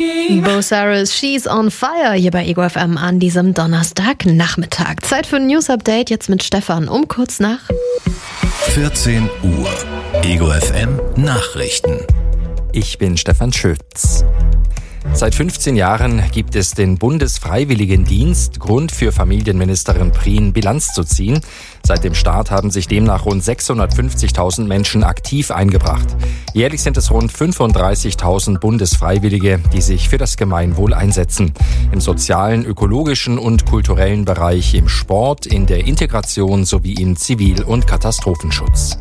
Bo Cyrus, She's on Fire hier bei Ego FM an diesem Donnerstagnachmittag. Zeit für ein News-Update, jetzt mit Stefan um kurz nach 14 Uhr. Ego FM Nachrichten. Ich bin Stefan Schütz. Seit 15 Jahren gibt es den Bundesfreiwilligendienst. Grund für Familienministerin Prien, Bilanz zu ziehen. Seit dem Start haben sich demnach rund 650.000 Menschen aktiv eingebracht. Jährlich sind es rund 35.000 Bundesfreiwillige, die sich für das Gemeinwohl einsetzen. Im sozialen, ökologischen und kulturellen Bereich, im Sport, in der Integration sowie im Zivil- und Katastrophenschutz.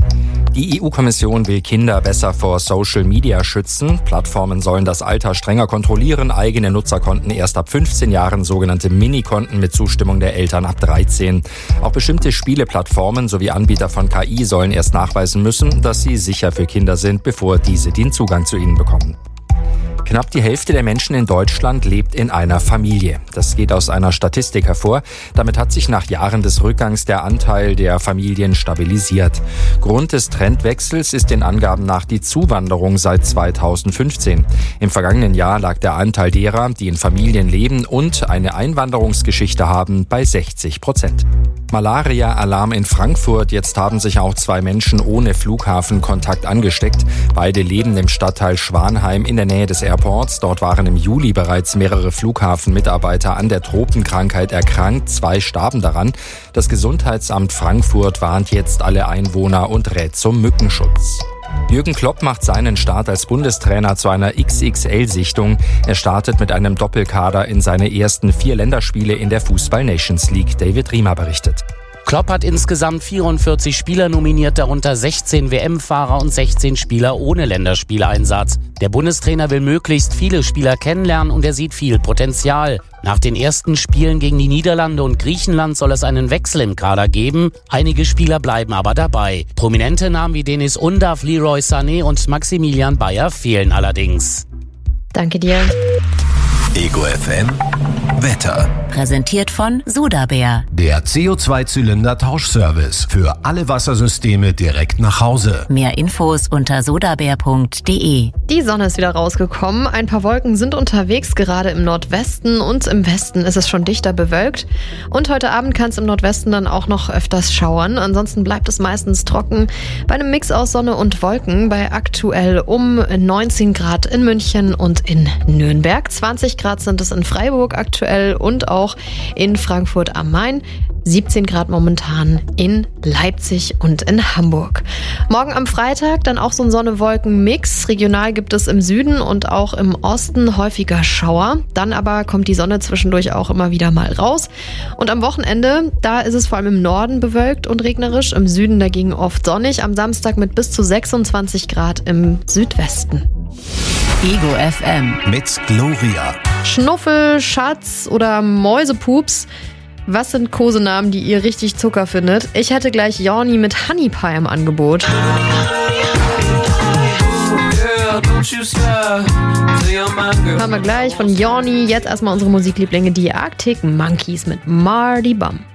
Die EU-Kommission will Kinder besser vor Social Media schützen. Plattformen sollen das Alter strenger kontrollieren. Eigene Nutzerkonten erst ab 15 Jahren, sogenannte Minikonten mit Zustimmung der Eltern ab 13. Auch bestimmte Spieleplattformen sowie Anbieter von KI sollen erst nachweisen müssen, dass sie sicher für Kinder sind, bevor diese den Zugang zu ihnen bekommen. Knapp die Hälfte der Menschen in Deutschland lebt in einer Familie. Das geht aus einer Statistik hervor. Damit hat sich nach Jahren des Rückgangs der Anteil der Familien stabilisiert. Grund des Trendwechsels ist den Angaben nach die Zuwanderung seit 2015. Im vergangenen Jahr lag der Anteil derer, die in Familien leben und eine Einwanderungsgeschichte haben, bei 60%. Malaria-Alarm in Frankfurt. Jetzt haben sich auch 2 Menschen ohne Flughafenkontakt angesteckt. Beide leben im Stadtteil Schwanheim in der Nähe des Airports. Dort waren im Juli bereits mehrere Flughafenmitarbeiter an der Tropenkrankheit erkrankt. 2 starben daran. Das Gesundheitsamt Frankfurt warnt jetzt alle Einwohner und rät zum Mückenschutz. Jürgen Klopp macht seinen Start als Bundestrainer zu einer XXL-Sichtung. Er startet mit einem Doppelkader in seine ersten 4 Länderspiele in der Fußball-Nations League. David Riemer berichtet. Klopp hat insgesamt 44 Spieler nominiert, darunter 16 WM-Fahrer und 16 Spieler ohne Länderspieleinsatz. Der Bundestrainer will möglichst viele Spieler kennenlernen und er sieht viel Potenzial. Nach den ersten Spielen gegen die Niederlande und Griechenland soll es einen Wechsel im Kader geben. Einige Spieler bleiben aber dabei. Prominente Namen wie Denis Undav, Leroy Sané und Maximilian Bayer fehlen allerdings. Danke dir. Ego FM Wetter. Präsentiert von Sodabär. Der CO2-Zylinder-Tauschservice für alle Wassersysteme direkt nach Hause. Mehr Infos unter sodabär.de. Die Sonne ist wieder rausgekommen. Ein paar Wolken sind unterwegs, gerade im Nordwesten und im Westen ist es schon dichter bewölkt. Und heute Abend kann es im Nordwesten dann auch noch öfters schauern. Ansonsten bleibt es meistens trocken. Bei einem Mix aus Sonne und Wolken bei aktuell um 19 Grad in München und in Nürnberg. 20 Grad sind es in Freiburg aktuell und auch in Frankfurt am Main. 17 Grad momentan in Leipzig und in Hamburg. Morgen am Freitag dann auch so ein Sonne-Wolken-Mix. Regional gibt es im Süden und auch im Osten häufiger Schauer. Dann aber kommt die Sonne zwischendurch auch immer wieder mal raus. Und am Wochenende, da ist es vor allem im Norden bewölkt und regnerisch. Im Süden dagegen oft sonnig. Am Samstag mit bis zu 26 Grad im Südwesten. Ego FM. Mit Gloria. Schnuffel, Schatz oder Mäusepups. Was sind Kosenamen, die ihr richtig Zucker findet? Ich hätte gleich Jorni mit Honey Pie im Angebot. Haben wir gleich von Jorni. Jetzt erstmal unsere Musiklieblinge, die Arctic Monkeys mit Mardi Bum.